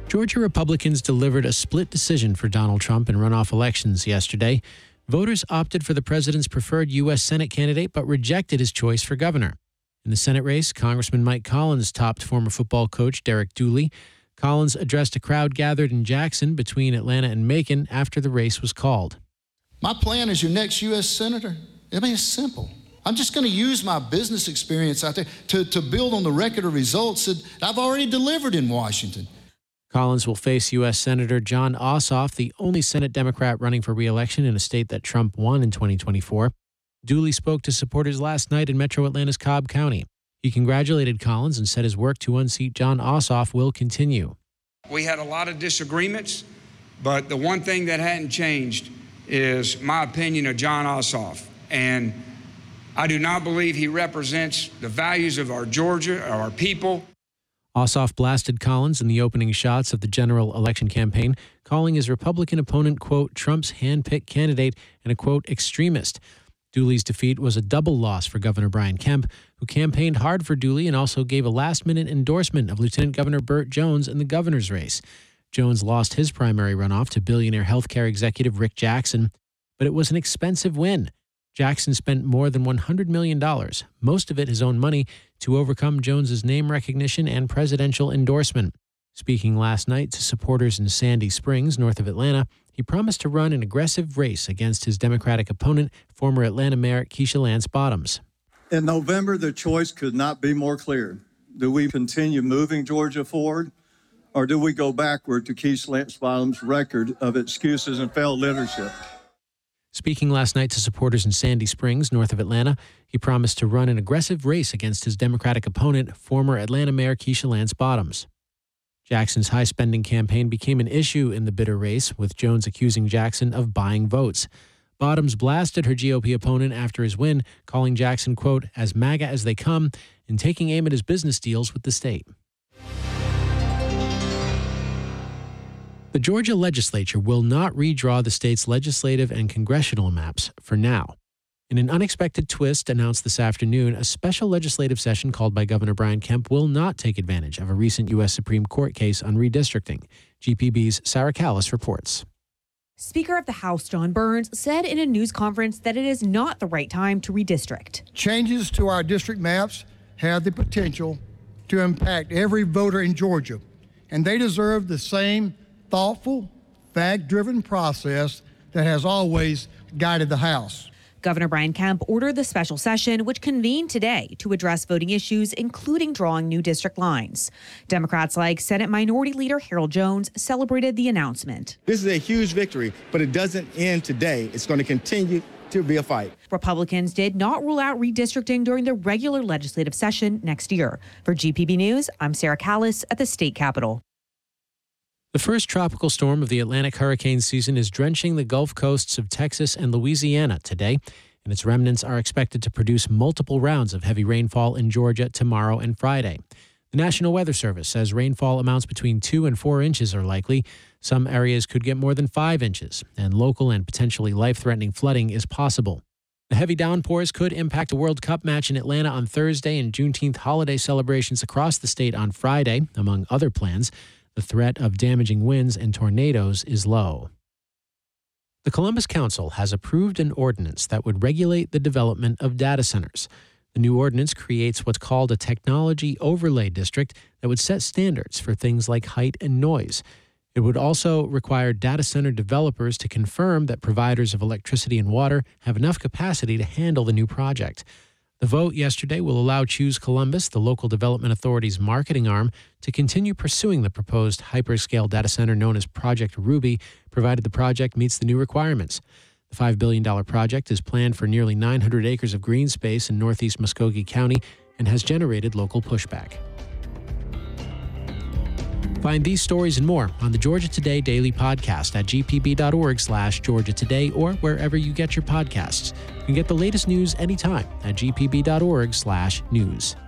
Georgia Republicans delivered a split decision for Donald Trump in runoff elections yesterday. Voters opted for the president's preferred U.S. Senate candidate but rejected his choice for governor. In the Senate race, Congressman Mike Collins topped former football coach Derek Dooley. Collins addressed a crowd gathered in Jackson between Atlanta and Macon after the race was called. My plan as your next U.S. Senator, it's simple. I'm just going to use my business experience out there to build on the record of results that I've already delivered in Washington. Collins will face U.S. Senator Jon Ossoff, the only Senate Democrat running for re-election in a state that Trump won in 2024. Dooley spoke to supporters last night in Metro Atlanta's Cobb County. He congratulated Collins and said his work to unseat Jon Ossoff will continue. We had a lot of disagreements, but the one thing that hadn't changed is my opinion of Jon Ossoff. And I do not believe he represents the values of our Georgia, our people. Ossoff blasted Collins in the opening shots of the general election campaign, calling his Republican opponent, quote, Trump's hand-picked candidate and a, quote, extremist. Dooley's defeat was a double loss for Governor Brian Kemp, who campaigned hard for Dooley and also gave a last-minute endorsement of Lieutenant Governor Burt Jones in the governor's race. Jones lost his primary runoff to billionaire healthcare executive Rick Jackson, but it was an expensive win. Jackson spent more than $100 million, most of it his own money, to overcome Jones's name recognition and presidential endorsement. Speaking last night to supporters in Sandy Springs, north of Atlanta, he promised to run an aggressive race against his Democratic opponent, former Atlanta Mayor Keisha Lance Bottoms. In November, the choice could not be more clear. Do we continue moving Georgia forward, or do we go backward to Keisha Lance Bottoms' record of excuses and failed leadership? Speaking last night to supporters in Sandy Springs, north of Atlanta, he promised to run an aggressive race against his Democratic opponent, former Atlanta Mayor Keisha Lance Bottoms. Jackson's high-spending campaign became an issue in the bitter race, with Jones accusing Jackson of buying votes. Bottoms blasted her GOP opponent after his win, calling Jackson, quote, as MAGA as they come, and taking aim at his business deals with the state. The Georgia legislature will not redraw the state's legislative and congressional maps for now. In an unexpected twist announced this afternoon, a special legislative session called by Governor Brian Kemp will not take advantage of a recent U.S. Supreme Court case on redistricting. GPB's Sarah Callis reports. Speaker of the House John Burns said in a news conference that it is not the right time to redistrict. Changes to our district maps have the potential to impact every voter in Georgia, and they deserve the same thoughtful, fact-driven process that has always guided the House. Governor Brian Kemp ordered the special session, which convened today to address voting issues, including drawing new district lines. Democrats like Senate Minority Leader Harold Jones celebrated the announcement. This is a huge victory, but it doesn't end today. It's going to continue to be a fight. Republicans did not rule out redistricting during the regular legislative session next year. For GPB News, I'm Sarah Callis at the state capitol. The first tropical storm of the Atlantic hurricane season is drenching the Gulf coasts of Texas and Louisiana today, and its remnants are expected to produce multiple rounds of heavy rainfall in Georgia tomorrow and Friday. The National Weather Service says rainfall amounts between 2 and 4 inches are likely. Some areas could get more than 5 inches, and local and potentially life-threatening flooding is possible. The heavy downpours could impact a World Cup match in Atlanta on Thursday and Juneteenth holiday celebrations across the state on Friday, among other plans. The threat of damaging winds and tornadoes is low. The Columbus Council has approved an ordinance that would regulate the development of data centers. The new ordinance creates what's called a technology overlay district that would set standards for things like height and noise. It would also require data center developers to confirm that providers of electricity and water have enough capacity to handle the new project. The vote yesterday will allow Choose Columbus, the local development authority's marketing arm, to continue pursuing the proposed hyperscale data center known as Project Ruby, provided the project meets the new requirements. The $5 billion project is planned for nearly 900 acres of green space in northeast Muskogee County and has generated local pushback. Find these stories and more on the Georgia Today Daily Podcast at gpb.org/Georgia Today or wherever you get your podcasts. You can get the latest news anytime at gpb.org/news.